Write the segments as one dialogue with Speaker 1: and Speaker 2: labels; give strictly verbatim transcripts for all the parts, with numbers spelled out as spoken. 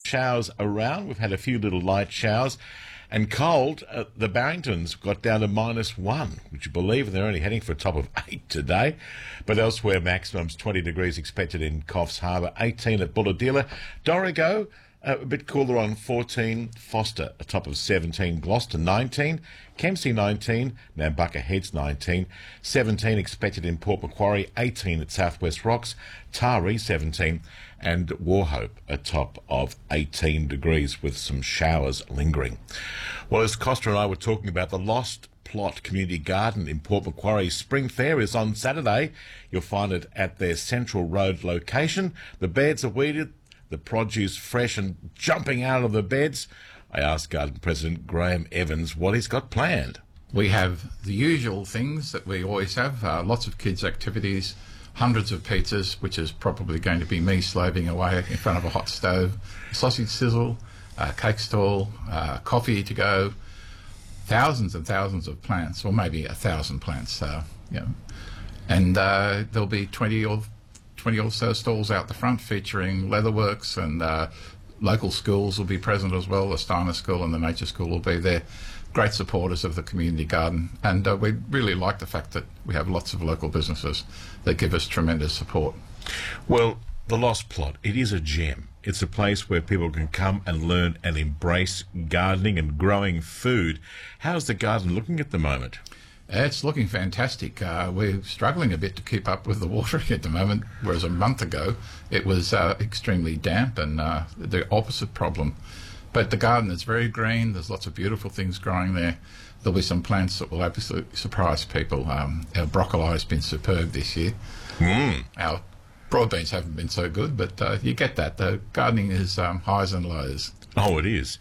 Speaker 1: showers around. We've had a few little light showers. And cold, uh, the Barringtons got down to minus one. Would you believe? They're only heading for a top of eight today. But elsewhere, maximums twenty degrees expected in Coffs Harbour, eighteen at Bulahdelah. Dorrigo, uh, a bit cooler on fourteen. Foster, a top of seventeen. Gloucester, nineteen. Kempsey, nineteen. Nambucca Heads, nineteen. seventeen expected in Port Macquarie, eighteen at Southwest Rocks. Taree, seventeen. And Wauchope, a top of eighteen degrees with some showers lingering. Well, as Costa and I were talking about, the Lost Plot Community Garden in Port Macquarie Spring Fair is on Saturday. You'll find it at their Central Road location. The beds are weeded, the produce fresh and jumping out of the beds. I asked Garden President Graham Evans what he's got planned.
Speaker 2: We have the usual things that we always have, uh, lots of kids' activities, hundreds of pizzas, which is probably going to be me slaving away in front of a hot stove, sausage sizzle, uh, cake stall, uh, coffee to go, thousands and thousands of plants, or maybe a thousand plants, uh, you know. And uh, there'll be twenty or twenty or so stalls out the front featuring leatherworks, and uh, local schools will be present as well. The Steiner School and the Nature School will be there. Great supporters of the community garden, and uh, we really like the fact that we have lots of local businesses that give us tremendous support.
Speaker 1: Well, the Lost Plot, it is a gem. It's a place where people can come and learn and embrace gardening and growing food. How's the garden looking at the moment?
Speaker 2: It's looking fantastic. Uh, we're struggling a bit to keep up with the watering at the moment, whereas a month ago it was uh, extremely damp and uh, the opposite problem. But the garden is very green. There's lots of beautiful things growing there. There'll be some plants that will absolutely surprise people. Um, our broccoli has been superb this year.
Speaker 1: Mm.
Speaker 2: Our broad beans haven't been so good, but uh, you get that. The gardening is um, highs and lows.
Speaker 1: Oh, it is.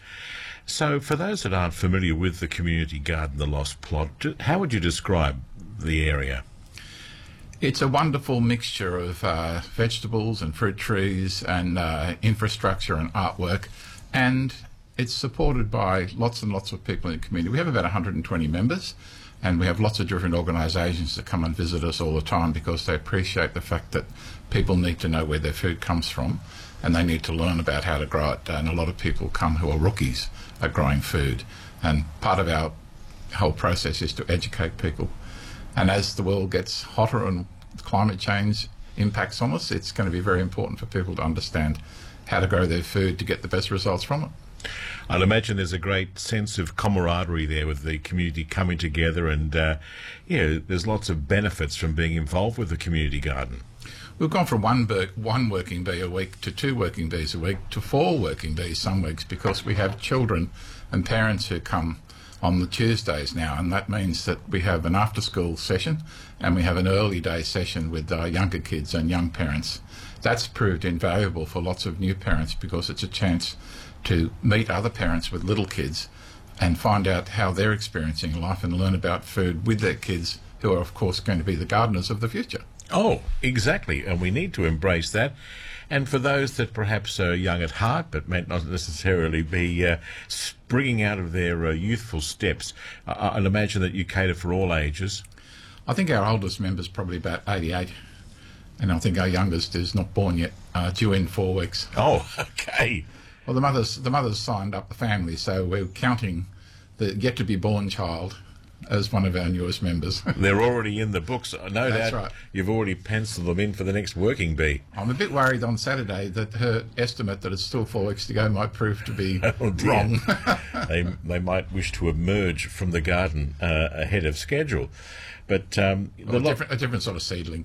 Speaker 1: So for those that aren't familiar with the community garden, the Lost Plot, how would you describe the area?
Speaker 2: It's a wonderful mixture of uh, vegetables and fruit trees and uh, infrastructure and artwork. And it's supported by lots and lots of people in the community. We have about one hundred twenty members, and we have lots of different organisations that come and visit us all the time because they appreciate the fact that people need to know where their food comes from and they need to learn about how to grow it. And a lot of people come who are rookies at growing food. And part of our whole process is to educate people. And as the world gets hotter and climate change impacts on us, it's going to be very important for people to understand how to grow their food to get the best results from it.
Speaker 1: I'd imagine there's a great sense of camaraderie there with the community coming together, and uh, yeah, there's lots of benefits from being involved with the community garden.
Speaker 2: We've gone from one, one working bee a week to two working bees a week to four working bees some weeks because we have children and parents who come on the Tuesdays now, and that means that we have an after-school session and we have an early day session with uh, younger kids and young parents. That's proved invaluable for lots of new parents because it's a chance to meet other parents with little kids and find out how they're experiencing life and learn about food with their kids, who are of course going to be the gardeners of the future.
Speaker 1: Oh, exactly, and we need to embrace that. And for those that perhaps are young at heart but may not necessarily be uh, springing out of their uh, youthful steps, uh, I'd imagine that you cater for all ages.
Speaker 2: I think our oldest member's probably about eighty-eight. And I think our youngest is not born yet, uh, due in four weeks.
Speaker 1: Oh, okay.
Speaker 2: Well, the mother's the mother's signed up the family, so we're counting the yet-to-be-born child as one of our newest members.
Speaker 1: They're already in the books. No
Speaker 2: That's
Speaker 1: doubt
Speaker 2: right.
Speaker 1: You've already penciled them in for the next working bee.
Speaker 2: I'm a bit worried on Saturday that her estimate that it's still four weeks to go might prove to be
Speaker 1: oh,
Speaker 2: wrong.
Speaker 1: they they might wish to emerge from the garden uh, ahead of schedule. But um,
Speaker 2: well, a, different, a different sort of seedling.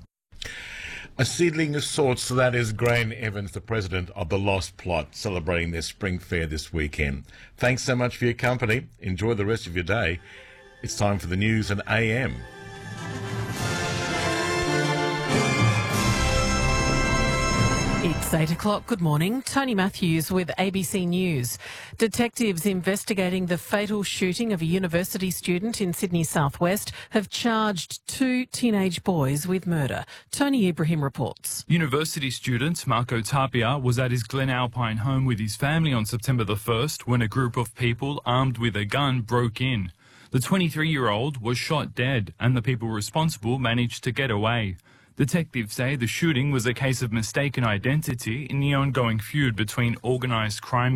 Speaker 1: A seedling of sorts, so that is Graham Evans, the president of the Lost Plot, celebrating their spring fair this weekend. Thanks so much for your company. Enjoy the rest of your day. It's time for the news and A M.
Speaker 3: It's eight o'clock. Good morning. Tony Matthews with A B C News. Detectives investigating the fatal shooting of a university student in Sydney Southwest have charged two teenage boys with murder. Tony Ibrahim reports.
Speaker 4: University student Marco Tapia was at his Glen Alpine home with his family on September the first when a group of people armed with a gun broke in. The twenty-three-year-old was shot dead and the people responsible managed to get away. Detectives say the shooting was a case of mistaken identity in the ongoing feud between organised crime